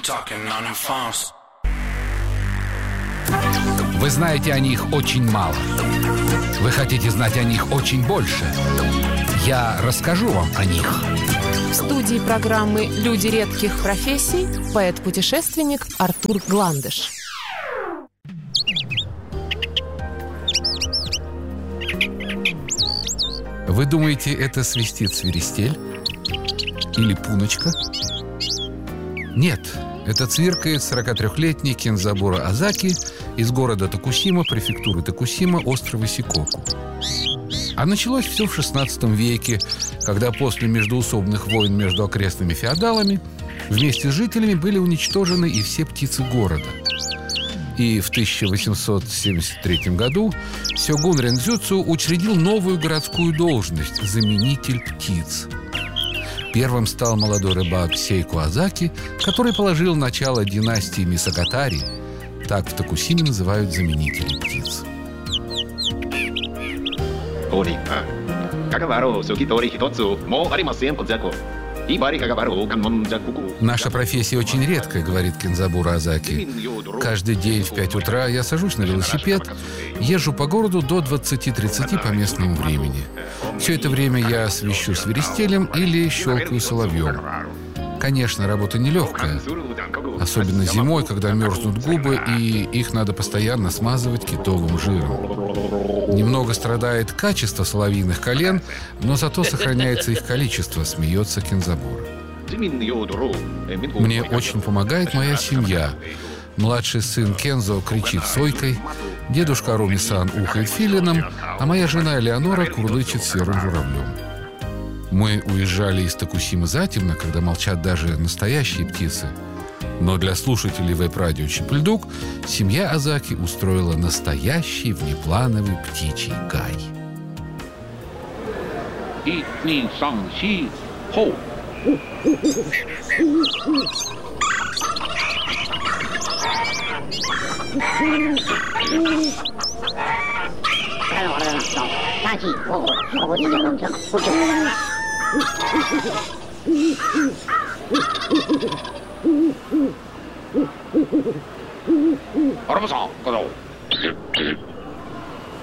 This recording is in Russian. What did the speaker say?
Вы знаете о них очень мало. Вы хотите знать о них очень больше. Я расскажу вам о них. В студии программы «Люди редких профессий» поэт-путешественник Артур Гландыш. Вы думаете, это свистит свиристель? Или пуночка? Нет, это цвиркает 43-летний Кензабуро Азаки из города Токусима, префектуры Токусима, острова Сикоку. А началось все в XVI веке, когда после междоусобных войн между окрестными феодалами вместе с жителями были уничтожены и все птицы города. И в 1873 году сёгун Рензюцу учредил новую городскую должность – заменитель птиц. Первым стал молодой рыбак Сейко Азаки, который положил начало династии Мисакатари. Так в Токусиме называют заменителей птиц. Наша профессия очень редкая, говорит Кензабуро Азаки. Каждый день в 5 утра я сажусь на велосипед, езжу по городу до 20-30 по местному времени. Все это время я свищу свиристелем или щелкаю соловьем. Конечно, работа нелегкая, особенно зимой, когда мерзнут губы, и их надо постоянно смазывать китовым жиром. Немного страдает качество соловьиных колен, но зато сохраняется их количество, смеется Кензабуро. Мне очень помогает моя семья. Младший сын Кензо кричит сойкой, дедушка Руми-сан ухает филином, а моя жена Элеонора курлычет серым журавлем. Мы уезжали из Токусимы затемно, когда молчат даже настоящие птицы. Но для слушателей веб-радио «Чепельдук» семья Азаки устроила настоящий внеплановый птичий гай. Арбуза, козел.